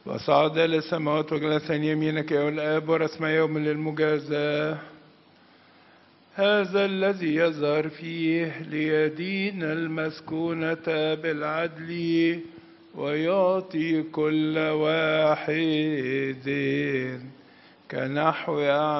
وصعد إلى السماوات وجلس عن يمينك يا الآب ورسم يوم للمجازاة. هذا الذي يظهر فيه ليدين المسكونة بالعدل ويعطي كل واحد كنحو